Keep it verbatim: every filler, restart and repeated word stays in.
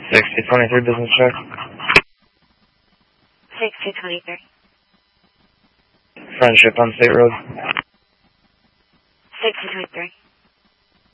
sixty twenty-three business check. sixty twenty-three. Friendship on State Road. sixty twenty-three.